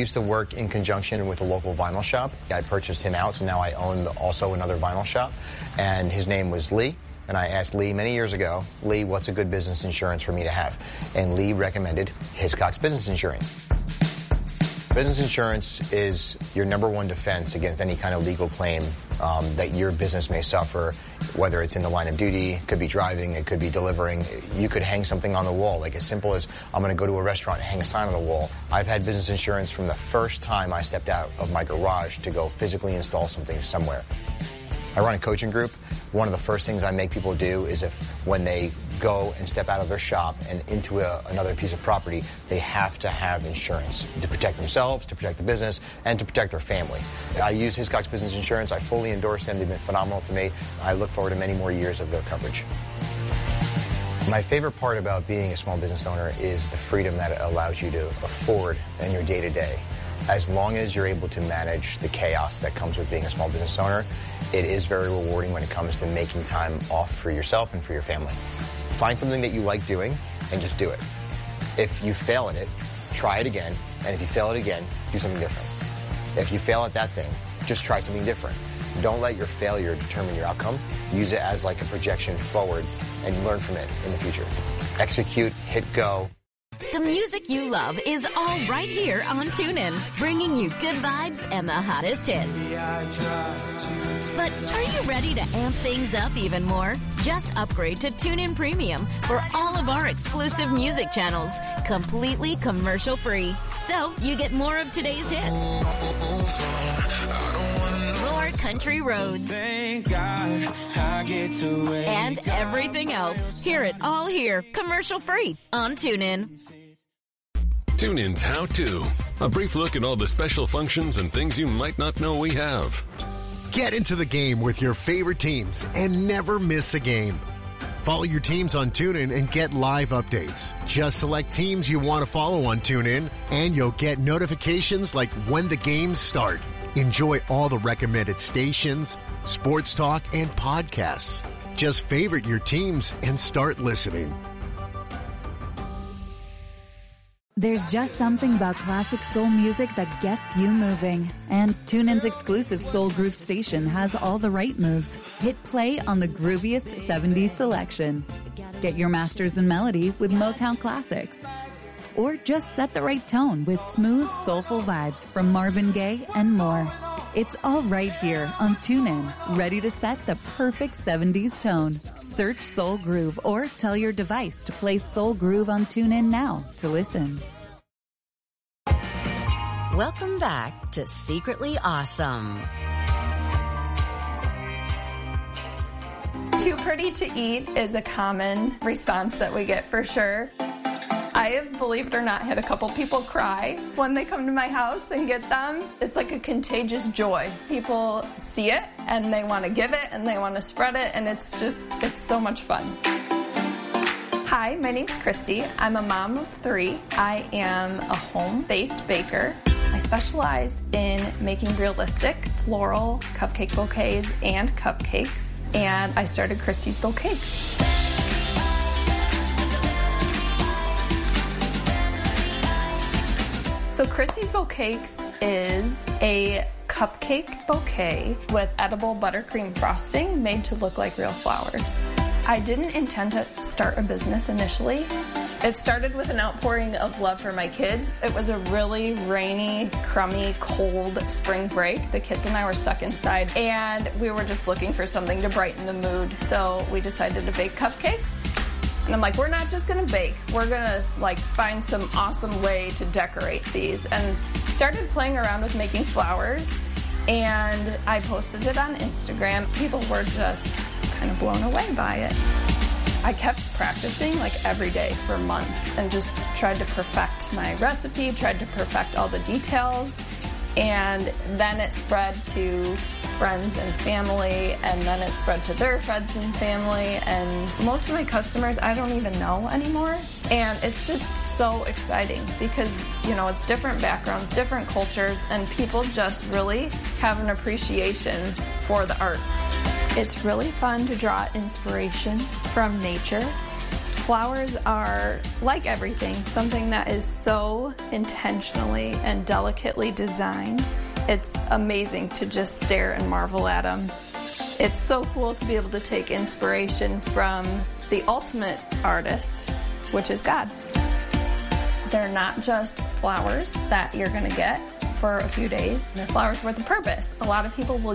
used to work in conjunction with a local vinyl shop. I purchased him out, so now I own also another vinyl shop, and his name was Lee. And I asked Lee many years ago, Lee, what's a good business insurance for me to have? And Lee recommended Hiscox Business Insurance. Business insurance is your number one defense against any kind of legal claim that your business may suffer, whether it's in the line of duty, it could be driving, it could be delivering. You could hang something on the wall, like as simple as I'm going to go to a restaurant and hang a sign on the wall. I've had business insurance from the first time I stepped out of my garage to go physically install something somewhere. I run a coaching group. One of the first things I make people do is when they go and step out of their shop and into another piece of property, they have to have insurance to protect themselves, to protect the business, and to protect their family. I use Hiscox Business Insurance. I fully endorse them. They've been phenomenal to me. I look forward to many more years of their coverage. My favorite part about being a small business owner is the freedom that it allows you to afford in your day-to-day. As long as you're able to manage the chaos that comes with being a small business owner, it is very rewarding when it comes to making time off for yourself and for your family. Find something that you like doing and just do it. If you fail at it, try it again. And if you fail it again, do something different. If you fail at that thing, just try something different. Don't let your failure determine your outcome. Use it as like a projection forward and learn from it in the future. Execute, hit go. The music you love is all right here on TuneIn, bringing you good vibes and the hottest hits. But are you ready to amp things up even more? Just upgrade to TuneIn Premium for all of our exclusive music channels, completely commercial-free. So you get more of today's hits, more country roads, and everything else. Hear it all here, commercial-free on TuneIn. TuneIn's How To, a brief look at all the special functions and things you might not know we have. Get into the game with your favorite teams and never miss a game. Follow your teams on TuneIn and get live updates. Just select teams you want to follow on TuneIn, and you'll get notifications like when the games start. Enjoy all the recommended stations, sports talk, and podcasts. Just favorite your teams and start listening. There's just something about classic soul music that gets you moving. And TuneIn's exclusive Soul Groove station has all the right moves. Hit play on the grooviest 70s selection. Get your masters in melody with Motown classics. Or just set the right tone with smooth, soulful vibes from Marvin Gaye and more. It's all right here on TuneIn, ready to set the perfect 70s tone. Search Soul Groove or tell your device to play Soul Groove on TuneIn now to listen. Welcome back to Secretly Awesome. Too pretty to eat is a common response that we get for sure. I have, believe it or not, had a couple people cry when they come to my house and get them. It's like a contagious joy. People see it and they want to give it and they want to spread it, and it's so much fun. Hi, my name's Christy. I'm a mom of 3. I am a home-based baker. I specialize in making realistic floral cupcake bouquets and cupcakes, and I started Christy's Bouquets. So Christy's Bouquets is a cupcake bouquet with edible buttercream frosting made to look like real flowers. I didn't intend to start a business initially. It started with an outpouring of love for my kids. It was a really rainy, crummy, cold spring break. The kids and I were stuck inside, and we were just looking for something to brighten the mood. So we decided to bake cupcakes. And I'm like, we're not just gonna bake. We're gonna find some awesome way to decorate these. And started playing around with making flowers. And I posted it on Instagram. People were just kind of blown away by it. I kept practicing every day for months and just tried to perfect my recipe, tried to perfect all the details. And then it spread to friends and family, and then it spread to their friends and family, and most of my customers I don't even know anymore. And it's just so exciting because, it's different backgrounds, different cultures, and people just really have an appreciation for the art. It's really fun to draw inspiration from nature. Flowers are, like everything, something that is so intentionally and delicately designed. It's amazing to just stare and marvel at them. It's so cool to be able to take inspiration from the ultimate artist, which is God. They're not just flowers that you're going to get for a few days. They're flowers with a purpose. A lot of people will